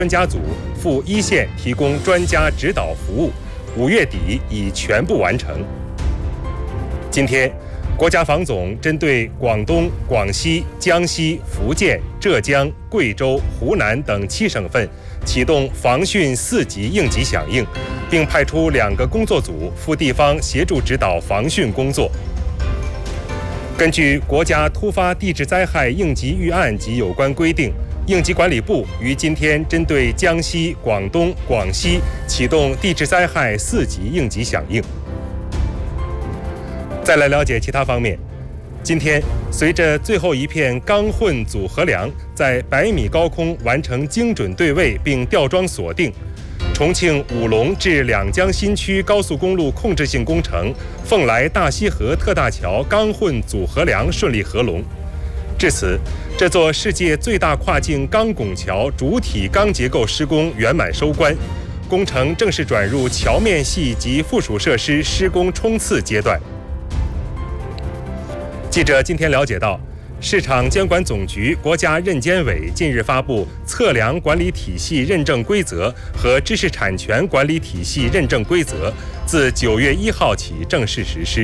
专家组赴一线提供专家指导服务，5月底已全部完成。今天，国家防总针对广东、广西、江西、福建、浙江、贵州、湖南等7省份启动防汛4级应急响应，并派出2个工作组赴地方协助指导防汛工作。根据国家突发地质灾害应急预案及有关规定，应急管理部于今天针对江西、广东、广西启动地质灾害4级应急响应。再来了解其他方面。今天，随着最后一片钢混组合梁在100米高空完成精准对位并吊装锁定，重庆武隆至两江新区高速公路控制性工程凤来大西河特大桥钢混组合梁顺利合龙。至此，这座世界最大跨境钢拱桥主体钢结构施工圆满收官，工程正式转入桥面系及附属设施施工冲刺阶段。记者今天了解到，市场监管总局国家认监委近日发布测量管理体系认证规则和知识产权管理体系认证规则，自9月1号起正式实施。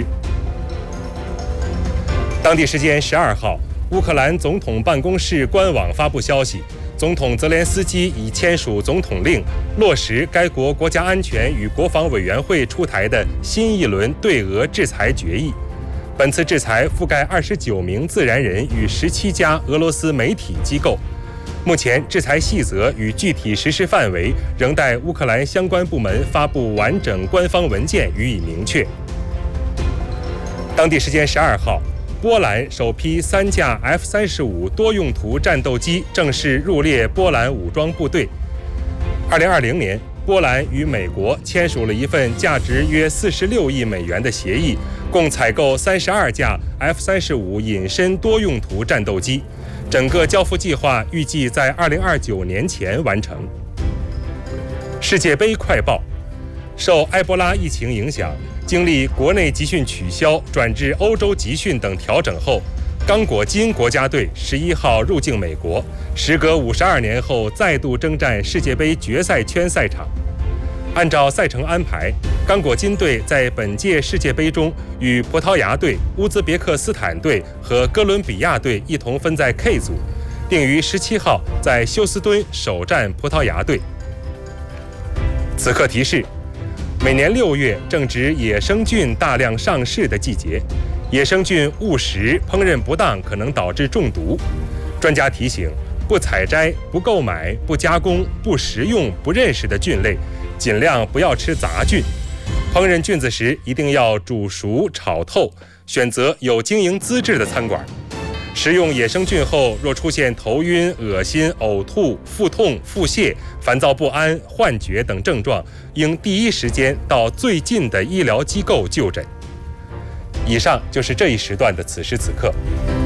当地时间12号，乌克兰总统办公室官网发布消息，总统泽连斯基已签署总统令，落实该国国家安全与国防委员会出台的新一轮对俄制裁决议。本次制裁覆盖29名自然人与17家俄罗斯媒体机构。目前，制裁细则与具体实施范围仍待乌克兰相关部门发布完整官方文件予以明确。当地时间12号，波兰首批3架 F-35多用途战斗机正式入列波兰武装部队。2020年，波兰与美国签署了一份价值约46亿美元的协议，共采购32架 F-35隐身多用途战斗机，整个交付计划预计在2029年前完成。世界杯快报：受埃博拉疫情影响，经历国内集训取消、转至欧洲集训等调整后，刚果金国家队11号入境美国，时隔52年后再度征战世界杯决赛圈赛场。按照赛程安排，刚果金队在本届世界杯中与葡萄牙队、乌兹别克斯坦队和哥伦比亚队一同分在 K 组，定于17号在休斯敦首战葡萄牙队。此刻提示：每年6月正值野生菌大量上市的季节，野生菌误食、烹饪不当可能导致中毒。专家提醒，不采摘、不购买、不加工、不食用不认识的菌类，尽量不要吃杂菌。烹饪菌子时一定要煮熟、炒透，选择有经营资质的餐馆。食用野生菌后，若出现头晕、恶心、呕吐、腹痛、腹泻、烦躁不安、幻觉等症状，应第一时间到最近的医疗机构就诊。以上就是这一时段的此时此刻。